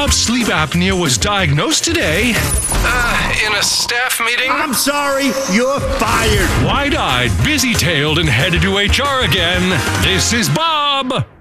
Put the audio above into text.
Bob's sleep apnea was diagnosed today. In a staff meeting? I'm sorry, you're fired. Wide-eyed, busy-tailed, and headed to HR again. This is Bob.